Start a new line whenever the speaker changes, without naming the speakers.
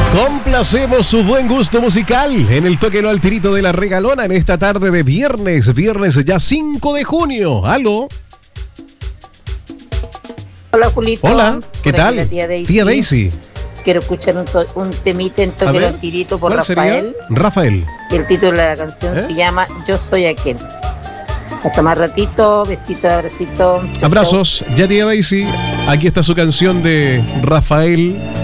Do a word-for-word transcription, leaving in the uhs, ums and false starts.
Complacemos su buen gusto musical en el toque no al tirito de la regalona en esta tarde de viernes, viernes ya cinco de junio. ¿Aló?
Hola, Julito.
Hola, ¿qué
Por aquí
tal?
la tía Daisy.
Tía Daisy.
Quiero escuchar un, to- un temita en
A
toque
ver,
al tirito por
¿cuál
Rafael.
sería? Rafael.
Y el título de la canción
¿Eh?
se llama Yo soy aquel. Hasta más ratito, besito, abracito. Chau,
Abrazos, ya tía Daisy. Aquí está su canción de Rafael.